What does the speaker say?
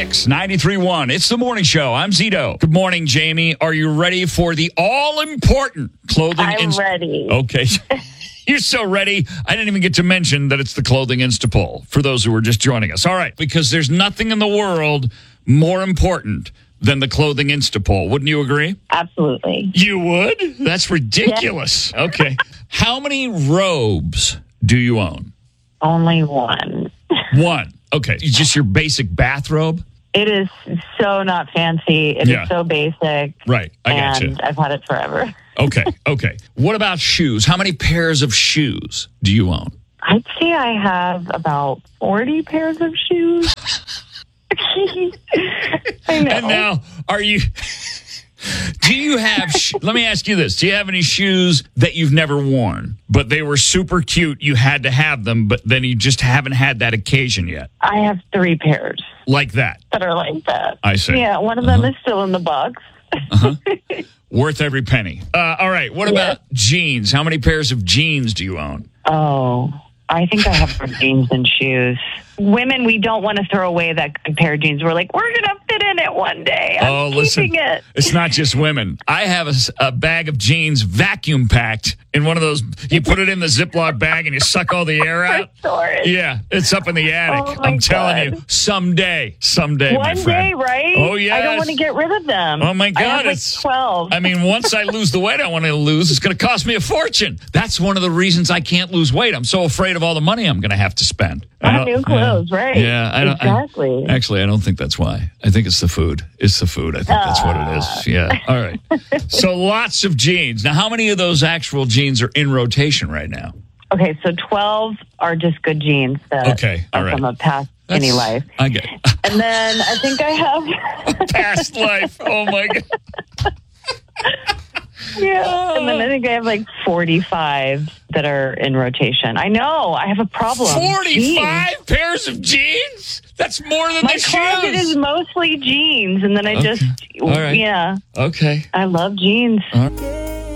Kicks 93.1. It's the morning show. I'm Zito. Good morning, Jamie. Are you ready for the all-important clothing? I'm ready. Okay. You're so ready. I didn't even get to mention that it's the clothing Instapoll for those who were just joining us. All right. Because there's nothing in the world more important than the clothing Instapoll. Wouldn't you agree? Absolutely. You would? That's ridiculous. Yeah. Okay. How many robes do you own? Only one. One. Okay. Just your basic bathrobe? It is so not fancy. It is so basic. Right. I got you. And I've had it forever. Okay. What about shoes? How many pairs of shoes do you own? I'd say I have about 40 pairs of shoes. I know. And now, do you have, let me ask you this. Do you have any shoes that you've never worn, but they were super cute, you had to have them, but then you just haven't had that occasion yet? I have 3 pairs. Like that? That are like that. I see. Yeah, one of them is still in the box. Worth every penny. All right, what about jeans? How many pairs of jeans do you own? Oh, I think I have more jeans than shoes. Women, we don't want to throw away that good pair of jeans. We're like, we're going to fit in it one day. I'm keeping it. It's not just women. I have a bag of jeans vacuum packed in one of those. You put it in the Ziploc bag and you suck all the air out. Storage. Yeah, it's up in the attic. I'm telling you, someday, one my friend. Day, right? Oh, yes. I don't want to get rid of them. Oh, my God. I have like 12. I mean, once I lose the weight I want to lose, it's going to cost me a fortune. That's one of the reasons I can't lose weight. I'm so afraid of all the money I'm going to have to spend. New clothes, right? Yeah, exactly. Actually, I don't think that's why. I think it's the food. It's the food. I think that's what it is. Yeah. All right. So lots of jeans. Now, how many of those actual jeans are in rotation right now? Okay, so 12 are just good jeans that are from a past any life. I get it. And then I think I have... past life. Oh, my God. Yeah. And then I think I have like 45 that are in rotation. I know. I have a problem. 45 pairs of jeans? That's more than my the shoes. My closet is mostly jeans. And then I just, all right. yeah. Okay. I love jeans. All right.